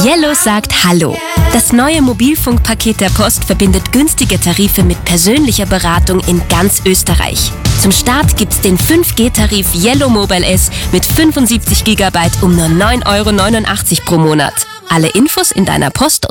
Yellow sagt Hallo. Das neue Mobilfunkpaket der Post verbindet günstige Tarife mit persönlicher Beratung in ganz Österreich. Zum Start gibt's den 5G-Tarif Yellow Mobile S mit 75 GB um nur 9,89 € pro Monat. Alle Infos in deiner Post-